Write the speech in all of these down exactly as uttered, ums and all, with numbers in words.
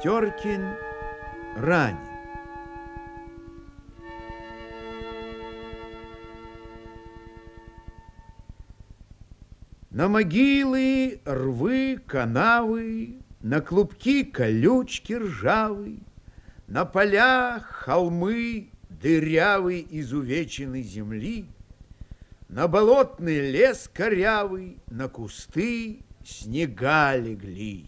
Теркин ранен. На могилы, рвы, канавы, на клубки колючки ржавы, на поля, холмы, дырявый изувеченной земли, на болотный лес корявый, на кусты снега легли.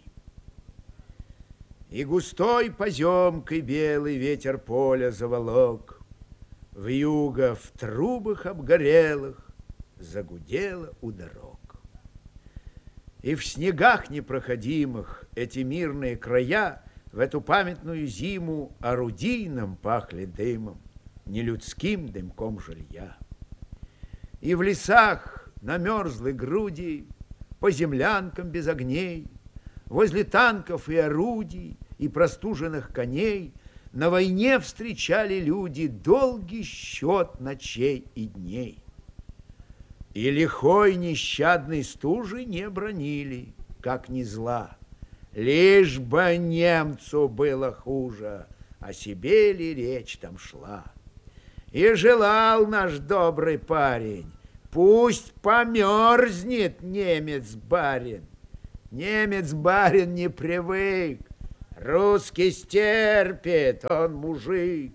И густой поземкой белый ветер поля заволок, вьюга в трубах обгорелых загудела у дорог. И в снегах непроходимых эти мирные края в эту памятную зиму орудийным пахли дымом, нелюдским дымком жилья. И в лесах на мерзлой груди, по землянкам без огней, возле танков и орудий, и простуженных коней на войне встречали люди долгий счет ночей и дней. И лихой нещадной стужи не бронили, как ни зла, лишь бы немцу было хуже, о себе ли речь там шла. И желал наш добрый парень, пусть померзнет немец-барин. Немец-барин не привык, русский стерпит, он мужик.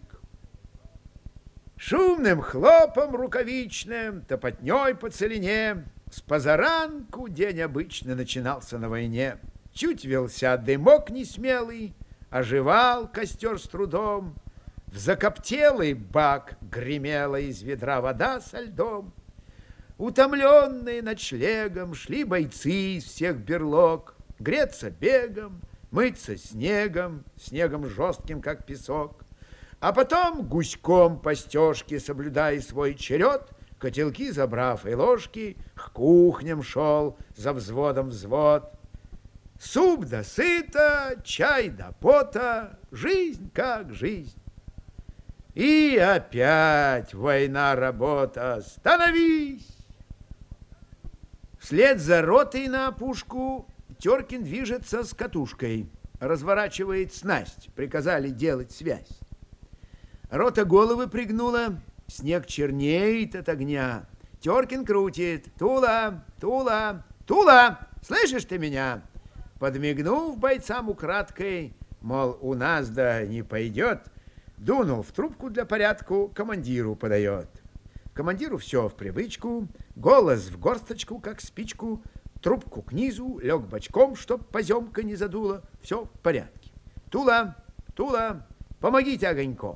Шумным хлопом рукавичным, топотней по целине, с позаранку день обычно начинался на войне. Чуть велся дымок несмелый, оживал костер с трудом, в закоптелый бак гремела из ведра вода со льдом. Утомленные ночлегом шли бойцы из всех берлог, греться бегом, мыться снегом, снегом жестким, как песок. А потом гуськом по стежке, соблюдая свой черед, котелки забрав и ложки, к кухням шел за взводом взвод. Суп да сыта, чай да пота, жизнь как жизнь. И опять война, работа, становись! Вслед за ротой на опушку Теркин движется с катушкой, разворачивает снасть, приказали делать связь. Рота головы пригнула, снег чернеет от огня. Теркин крутит. Тула, Тула, Тула, слышишь ты меня? Подмигнув бойцам украдкой, мол, у нас да не пойдет, дунул в трубку для порядку, командиру подает. Командиру все в привычку, голос в горсточку, как спичку, трубку к низу, лег бочком, чтоб поземка не задула, все в порядке. Тула, Тула, помогите огонько.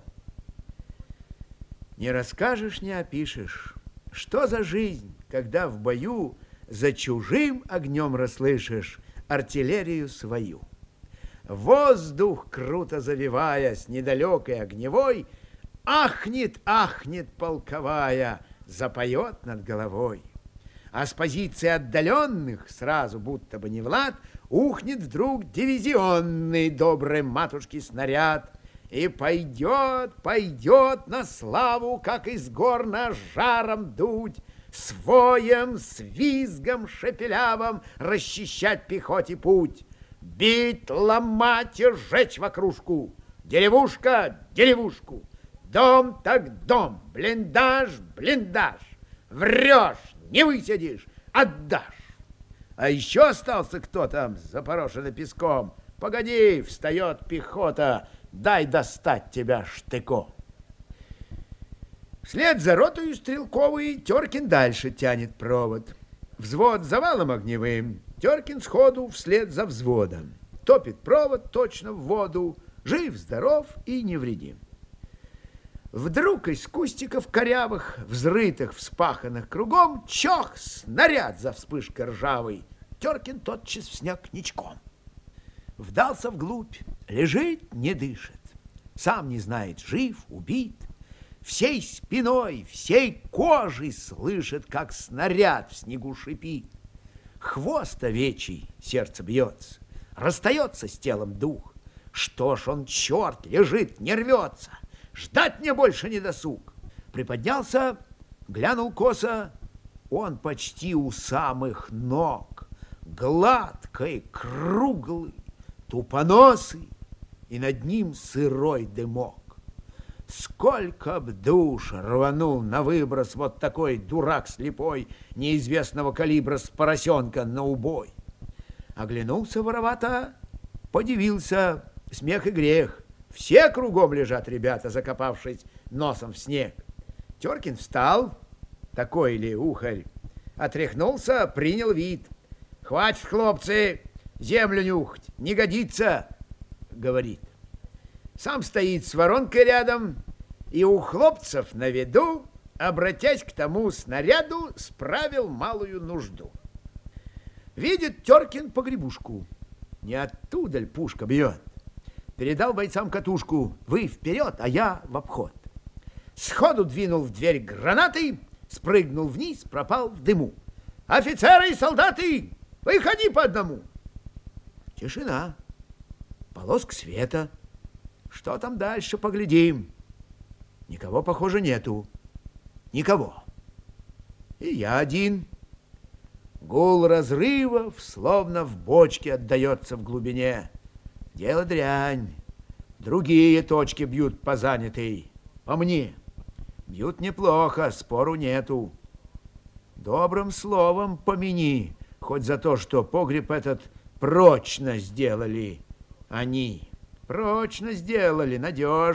Не расскажешь, не опишешь, что за жизнь, когда в бою за чужим огнем расслышишь артиллерию свою. Воздух, круто завиваясь, недалекой огневой, ахнет, ахнет полковая, запоет над головой. А с позиции отдаленных, сразу будто бы не в лад, ухнет вдруг дивизионный доброй матушки снаряд, и пойдет, пойдет на славу, как из гор нас жаром дуть, с воем, с визгом шепелявым расчищать пехоте путь, бить, ломать и сжечь вокружку, деревушка, деревушку, дом так дом, блиндаж, блиндаж, врешь, не высидишь, отдашь. А еще остался кто там запорошенный песком? Погоди, встает пехота, дай достать тебя штыком. Вслед за ротою стрелковой Теркин дальше тянет провод. Взвод завалом огневым, Теркин сходу вслед за взводом. Топит провод точно в воду, жив, здоров и невредим. Вдруг из кустиков корявых, взрытых, вспаханных кругом, чох, снаряд за вспышкой ржавый. Теркин тотчас в снег ничком. Вдался вглубь, лежит, не дышит. Сам не знает, жив, убит. Всей спиной, всей кожей слышит, как снаряд в снегу шипит. Хвост овечий, сердце бьется, расстается с телом дух. Что ж он, черт, лежит, не рвется, ждать мне больше не досуг. Приподнялся, глянул косо, он почти у самых ног, гладкой, круглый, тупоносый, и над ним сырой дымок. Сколько б душ рванул на выброс вот такой дурак слепой неизвестного калибра с поросенка на убой. Оглянулся воровато, подивился, смех и грех. Все кругом лежат ребята, закопавшись носом в снег. Теркин встал, такой ли ухарь, отряхнулся, принял вид. «Хватит, хлопцы, землю нюхать, не годится», — говорит. Сам стоит с воронкой рядом и у хлопцев на виду, обратясь к тому снаряду, справил малую нужду. Видит Теркин погребушку. Не оттуда ль пушка бьет? Передал бойцам катушку. Вы вперед, а я в обход. Сходу двинул в дверь гранатой, спрыгнул вниз, пропал в дыму. «Офицеры и солдаты, выходи по одному!» Тишина, полоска света. Что там дальше, поглядим. Никого, похоже, нету. Никого. И я один. Гул разрывов, словно в бочке, отдается в глубине. Дело дрянь. Другие точки бьют по занятой. По мне. Бьют неплохо, спору нету. Добрым словом помяни, хоть за то, что погреб этот прочно сделали они. Прочно сделали, надежно.